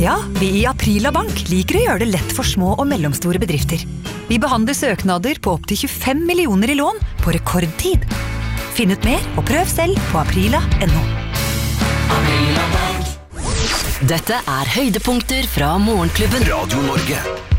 Ja, vi i Aprila Bank liker å gjøre det lett for små og mellomstore bedrifter. Vi behandler søknader på opp til 25 millioner i lån på rekordtid. Finn ut mer og prøv selv på aprila.no. Dette høydepunkter fra Morgenklubben. Radio Norge.